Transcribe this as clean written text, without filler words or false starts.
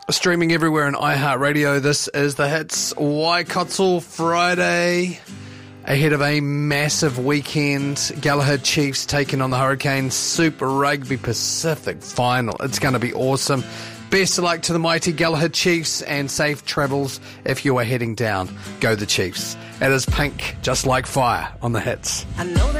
Streaming everywhere on iHeartRadio. This is The Hits Waikato Friday. Ahead of a massive weekend, Galahad Chiefs taking on the Hurricanes Super Rugby Pacific Final. It's going to be awesome. Best of luck to the mighty Galahad Chiefs and safe travels if you are heading down. Go the Chiefs. It is Pink, Just Like Fire on The Hits. I know that